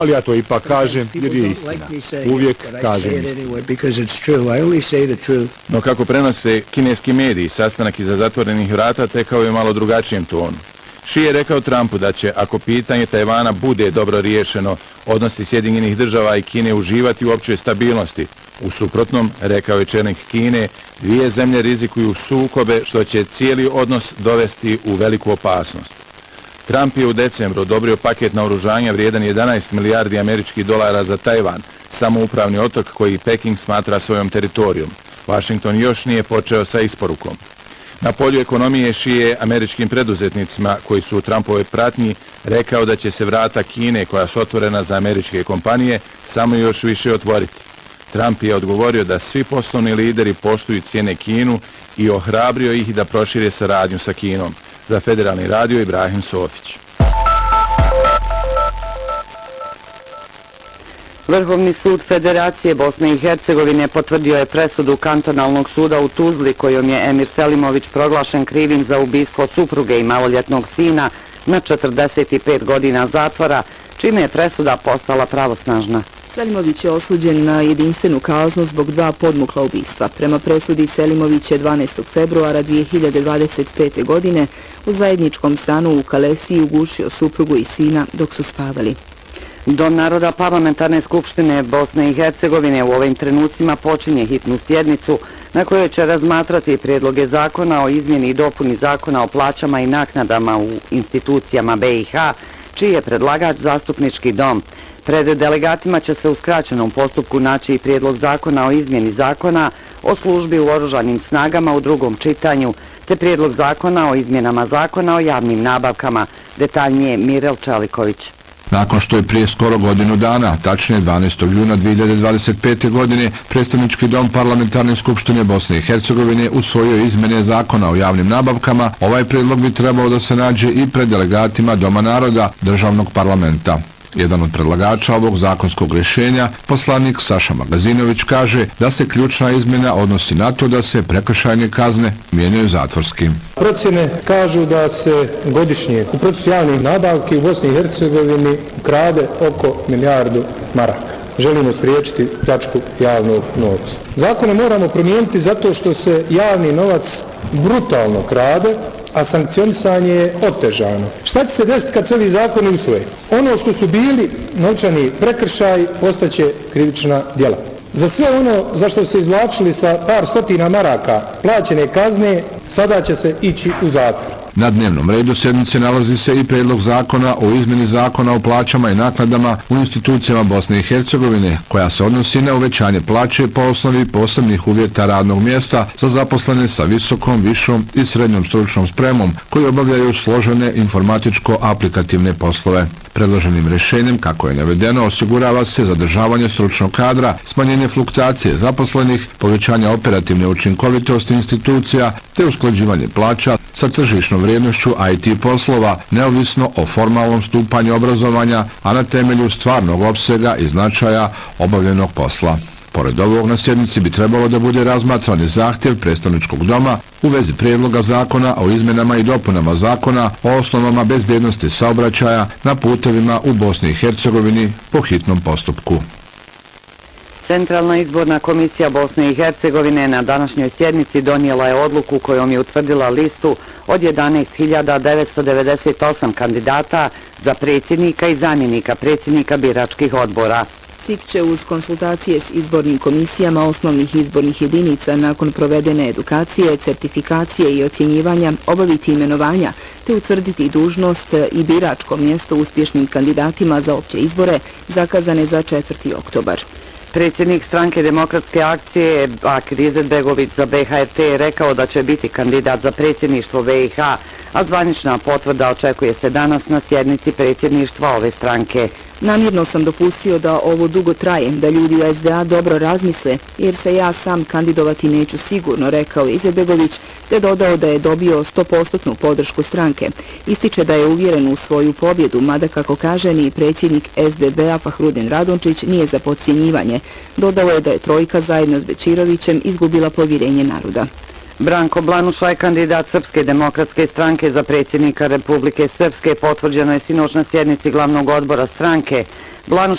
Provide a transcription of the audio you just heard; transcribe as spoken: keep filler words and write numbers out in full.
Ali ja to ipak kažem jer je istina. Uvijek kažem istinu. No kako prenose kineski mediji, sastanak iza zatvorenih vrata tekao je u malo drugačijem tonu. Xi je rekao Trumpu da će, ako pitanje Tajvana bude dobro riješeno, odnosi Sjedinjenih država i Kine uživati u općoj stabilnosti. U suprotnom, rekao je čelnik Kine, dvije zemlje rizikuju sukobe što će cijeli odnos dovesti u veliku opasnost. Trump je u decembru odobrio paket naoružanja vrijedan jedanaest milijardi američkih dolara za Tajvan, samoupravni otok koji Peking smatra svojom teritorijom. Washington još nije počeo sa isporukom. Na polju ekonomije Xi je američkim preduzetnicima koji su u Trumpovoj pratnji rekao da će se vrata Kine koja su otvorena za američke kompanije samo još više otvoriti. Trump je odgovorio da svi poslovni lideri poštuju cijene Kinu i ohrabrio ih da prošire saradnju sa Kinom. Za Federalni radio Ibrahim Sofić. Vrhovni sud Federacije Bosne i Hercegovine potvrdio je presudu kantonalnog suda u Tuzli kojom je Emir Selimović proglašen krivim za ubistvo supruge i maloljetnog sina na četrdeset pet godina zatvora, čime je presuda postala pravosnažna. Selimović je osuđen na jedinstvenu kaznu zbog dva podmukla ubistva. Prema presudi Selimović je dvanaestog februara dvije hiljade dvadeset pete. godine u zajedničkom stanu u Kalesiji ugušio suprugu i sina dok su spavali. Dom naroda Parlamentarne skupštine Bosne i Hercegovine u ovim trenucima počinje hitnu sjednicu na kojoj će razmatrati prijedloge zakona o izmjeni i dopuni zakona o plaćama i naknadama u institucijama be i ha, čiji je predlagač zastupnički dom. Pred delegatima će se u skraćenom postupku naći i prijedlog zakona o izmjeni zakona o službi u oružanim snagama u drugom čitanju, te prijedlog zakona o izmjenama zakona o javnim nabavkama, detaljnije Mirel Čeliković. Nakon što je prije skoro godinu dana, tačnije dvanaestog juna dvije hiljade dvadeset pete. godine, Predstavnički dom Parlamentarne skupštine Bosne i Hercegovine usvojio izmjene zakona o javnim nabavkama, ovaj prijedlog bi trebao da se nađe i pred delegatima Doma naroda državnog parlamenta. Jedan od predlagača ovog zakonskog rješenja, poslanik Saša Magazinović, kaže da se ključna izmjena odnosi na to da se prekršajne kazne mijenjaju zatvorski. Procjene kažu da se godišnje u procesu javnih nabavki u Bosni i Hercegovini krade oko milijardu maraka. Želimo spriječiti pljačku javnog novca. Zakone moramo promijeniti zato što se javni novac brutalno krade, a sankcionisanje je otežano. Šta će se desiti kad se ovi zakoni usvoje? Ono što su bili novčani prekršaj postaće krivična djela. Za sve ono za što se izvlačili sa par stotina maraka plaćene kazne, sada će se ići u zatvor. Na dnevnom redu sjednice nalazi se i prijedlog zakona o izmjeni zakona o plaćama i naknadama u institucijama Bosne i Hercegovine, koja se odnosi na uvećanje plaće po osnovi posebnih uvjeta radnog mjesta za zaposlene sa visokom, višom i srednjom stručnom spremom koji obavljaju složene informatičko-aplikativne poslove. Predloženim rješenjem, kako je navedeno, osigurava se zadržavanje stručnog kadra, smanjenje fluktuacije zaposlenih, povećanje operativne učinkovitosti institucija te usklađivanje plaća sa tržišnom vrijednošću i te poslova, neovisno o formalnom stupanju obrazovanja, a na temelju stvarnog opsega i značaja obavljenog posla. Pored ovog, na sjednici bi trebalo da bude razmatran zahtjev predstavničkog doma u vezi prijedloga zakona o izmjenama i dopunama zakona o osnovama bezbjednosti saobraćaja na putevima u Bosni i Hercegovini po hitnom postupku. Centralna izborna komisija Bosne i Hercegovine na današnjoj sjednici donijela je odluku kojom je utvrdila listu od jedanaest hiljada devetsto devedeset osam kandidata za predsjednika i zamjenika predsjednika biračkih odbora. C I K će uz konsultacije s izbornim komisijama osnovnih izbornih jedinica nakon provedene edukacije, certifikacije i ocjenjivanja obaviti imenovanja te utvrditi dužnost i biračko mjesto uspješnim kandidatima za opće izbore zakazane za četvrti oktobar. Predsjednik stranke Demokratske akcije Bakir Izetbegović za be ha er te je rekao da će biti kandidat za predsjedništvo be i ha, a zvanična potvrda očekuje se danas na sjednici predsjedništva ove stranke. Namjerno sam dopustio da ovo dugo traje, da ljudi u es de a dobro razmisle, jer se ja sam kandidovati neću sigurno, rekao Izetbegović, te dodao da je dobio sto posto podršku stranke. Ističe da je uvjeren u svoju pobjedu, mada kako kaže ni predsjednik es be be a Fahrudin Radončić nije za podcjenjivanje. Dodao je da je trojka zajedno s Bečirovićem izgubila povjerenje naroda. Branko Blanuša je kandidat Srpske demokratske stranke za predsjednika Republike Srpske, potvrđeno je sinoć na sjednici glavnog odbora stranke. Blanuša